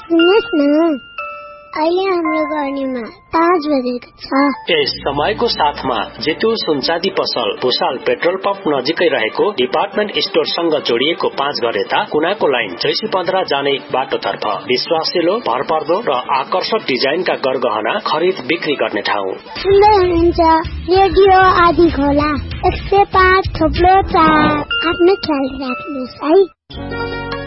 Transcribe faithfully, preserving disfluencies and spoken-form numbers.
सुन्नुहोस् न, अहिले हाम्रो गर्नेमा पाँच बजेको छ। यस समयको साथमा जेतु सुनचाँदी पसल भुसाल पेट्रोल पम्प नजिकै रहेको डिपार्टमेन्ट स्टोरसँग जोडिएको पाँच घर यता कुनाको लाइन जैसी पन्ध्र जाने बाटोतर्फ विश्वासिलो, भरपर्दो र आकर्षक डिजाइनका गरगहना खरिद बिक्री गर्ने ठाउँ। सुन्दै हुनुहुन्छ रेडियो आदि खोला एक सय पाँच थोप्लो चार। आफ्नो ख्याल राख्नुहोस् है।